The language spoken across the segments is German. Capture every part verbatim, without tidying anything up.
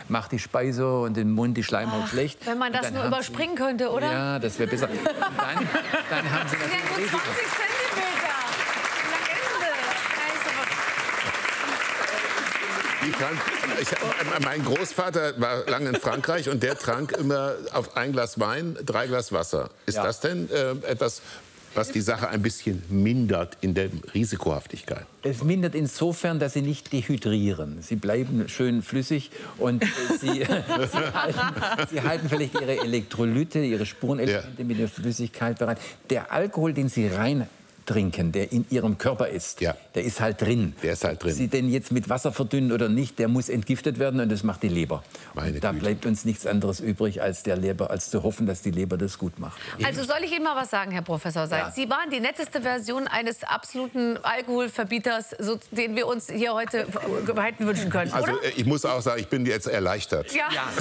macht die Speise und den Mund, die Schleimhaut oh, schlecht. Wenn man das nur überspringen Sie, könnte, oder? Ja, das wäre besser. Und dann, dann haben Sie natürlich ja, nur zwanzig Zentimeter. Die Frank ich, mein Großvater war lange in Frankreich und der trank immer auf ein Glas Wein, drei Glas Wasser. Ist ja. das denn äh, etwas, was die Sache ein bisschen mindert in der Risikohaftigkeit? Es mindert insofern, dass sie nicht dehydrieren. Sie bleiben schön flüssig und sie, sie, halten, sie halten vielleicht ihre Elektrolyte, ihre Spurenelemente ja. mit der Flüssigkeit bereit. Der Alkohol, den Sie rein trinken, der in ihrem Körper ist, ja. der ist halt drin. Der ist halt drin. Ob Sie den jetzt mit Wasser verdünnen oder nicht, der muss entgiftet werden und das macht die Leber. Meine da Güte. bleibt uns nichts anderes übrig, als der Leber, als zu hoffen, dass die Leber das gut macht. Also soll ich Ihnen mal was sagen, Herr Professor Seitz? Ja. Sie waren die netteste Version eines absoluten Alkoholverbieters, so, den wir uns hier heute hätten wünschen können, Also oder? Ich muss auch sagen, ich bin jetzt erleichtert. Ja. ja.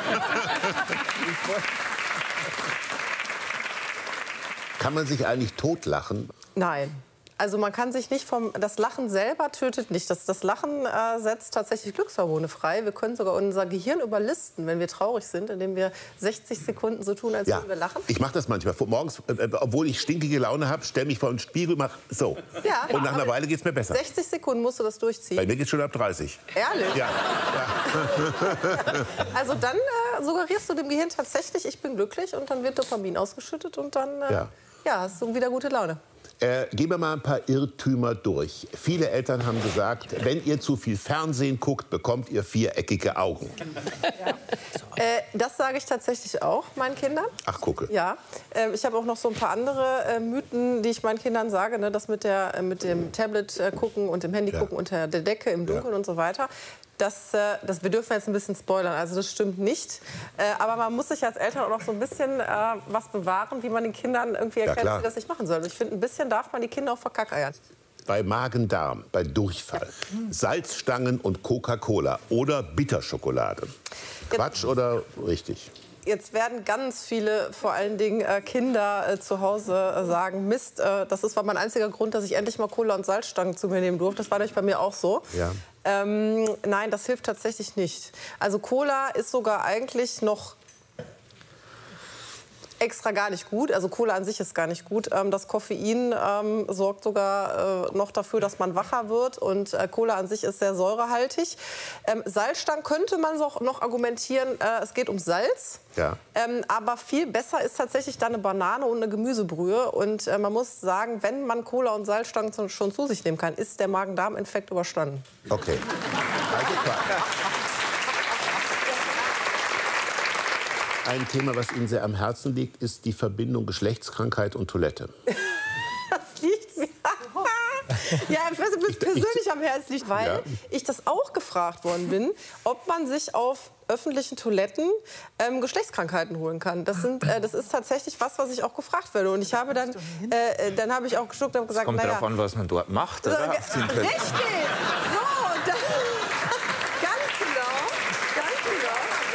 Kann man sich eigentlich totlachen? Nein. Also man kann sich nicht vom... Das Lachen selber tötet nicht. Das, das Lachen äh, setzt tatsächlich Glückshormone frei. Wir können sogar unser Gehirn überlisten, wenn wir traurig sind, indem wir sechzig Sekunden so tun, als ja. würden wir lachen. Ich mache das manchmal. Morgens, äh, obwohl ich stinkige Laune habe, stelle mich vor den Spiegel und mache so. Ja, und nach einer Weile geht es mir besser. sechzig Sekunden musst du das durchziehen. Bei mir geht es schon ab dreißig. Ehrlich? Ja. ja. Also dann äh, suggerierst du dem Gehirn tatsächlich, ich bin glücklich, und dann wird Dopamin ausgeschüttet und dann äh, ja. Ja, hast du wieder gute Laune. Äh, gehen wir mal ein paar Irrtümer durch. Viele Eltern haben gesagt, wenn ihr zu viel Fernsehen guckt, bekommt ihr viereckige Augen. Ja. Äh, das sage ich tatsächlich auch meinen Kindern. Ach, gucke. Ja. Äh, ich habe auch noch so ein paar andere äh, Mythen, die ich meinen Kindern sage. Ne? Das mit, der, äh, mit dem Tablet äh, gucken und dem Handy ja. gucken unter der Decke im Dunkeln ja. und so weiter. Das, äh, das, wir dürfen jetzt ein bisschen spoilern, also das stimmt nicht. Äh, aber man muss sich als Eltern auch noch so ein bisschen äh, was bewahren, wie man den Kindern irgendwie erklärt, ja, wie das nicht machen soll. Ich finde, ein bisschen darf man die Kinder auch verkackeiern. Bei Magen-Darm, bei Durchfall, Salzstangen und Coca-Cola oder Bitterschokolade. Quatsch oder richtig? Jetzt werden ganz viele, vor allen Dingen äh, Kinder äh, zu Hause äh, sagen, Mist, äh, das ist, war mein einziger Grund, dass ich endlich mal Cola und Salzstangen zu mir nehmen durfte. Das war nämlich bei mir auch so. Ja. Ähm, nein, das hilft tatsächlich nicht. Also Cola ist sogar eigentlich noch extra gar nicht gut. Also Cola an sich ist gar nicht gut. Ähm, das Koffein ähm, sorgt sogar äh, noch dafür, dass man wacher wird. Und äh, Cola an sich ist sehr säurehaltig. Ähm, Salzstangen könnte man noch, noch argumentieren, äh, es geht um Salz. Ja. Ähm, aber viel besser ist tatsächlich dann eine Banane und eine Gemüsebrühe. Und äh, man muss sagen, wenn man Cola und Salzstangen zu, schon zu sich nehmen kann, ist der Magen-Darm-Infekt überstanden. Okay. Also klar. Ein Thema, was Ihnen sehr am Herzen liegt, ist die Verbindung Geschlechtskrankheit und Toilette. Das liegt mir. Ja, was mir persönlich am Herzen liegt, weil ja. ich das auch gefragt worden bin, ob man sich auf öffentlichen Toiletten ähm, Geschlechtskrankheiten holen kann. Das, sind, äh, das ist tatsächlich was, was ich auch gefragt werde. Und ich habe dann, äh, dann habe ich auch geschluckt und gesagt, kommt naja, darauf an, was man dort macht, oder? So, richtig! So, das, ganz genau, ganz genau.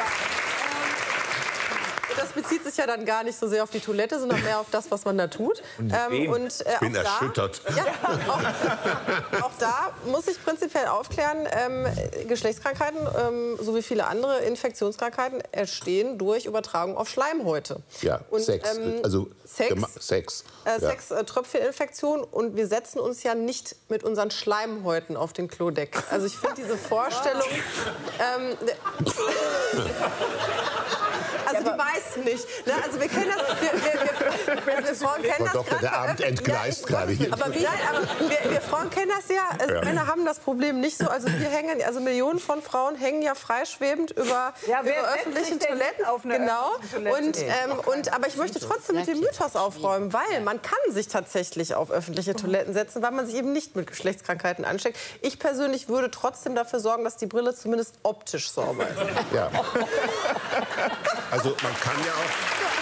Das bezieht sich ja dann gar nicht so sehr auf die Toilette, sondern mehr auf das, was man da tut. Und, ähm, und äh, ich bin auch erschüttert. Da, ja, auch, auch da muss ich prinzipiell aufklären, ähm, Geschlechtskrankheiten, ähm, so wie viele andere Infektionskrankheiten, entstehen durch Übertragung auf Schleimhäute. Ja, und, Sex. Ähm, also Sex. Sex. Äh, ja. Sex, äh, Tröpfcheninfektion, und wir setzen uns ja nicht mit unseren Schleimhäuten auf den Klodeck. Also ich finde diese Vorstellung... Ähm, also die meisten nicht. Ne? Also wir kennen das, wir, wir, wir, wir Frauen kennen das doch, der Abend entgleist ja, gerade hier. Aber, wir, aber wir, wir Frauen kennen das ja. Also ja. Männer haben das Problem nicht so. Also wir hängen, also Millionen von Frauen hängen ja freischwebend über, ja, über öffentlichen Toiletten. Auf eine genau. Toilette? Und, ähm, und, aber ich möchte trotzdem mit dem Mythos aufräumen, weil man kann sich tatsächlich auf öffentliche Toiletten setzen, weil man sich eben nicht mit Geschlechtskrankheiten ansteckt. Ich persönlich würde trotzdem dafür sorgen, dass die Brille zumindest optisch sauber ist. Ja. Also man kann ja auch...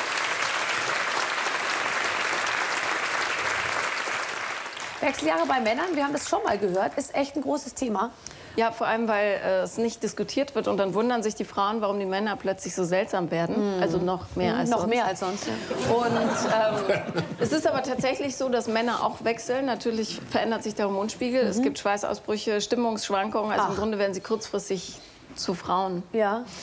Wechseljahre bei Männern, wir haben das schon mal gehört, ist echt ein großes Thema. Ja, vor allem, weil äh, es nicht diskutiert wird. Und dann wundern sich die Frauen, warum die Männer plötzlich so seltsam werden. Mm. Also noch mehr als noch sonst. mehr als sonst. Ja. Und ähm, es ist aber tatsächlich so, dass Männer auch wechseln. Natürlich verändert sich der Hormonspiegel. Mhm. Es gibt Schweißausbrüche, Stimmungsschwankungen. Also Ach. im Grunde werden sie kurzfristig zu Frauen. Ja.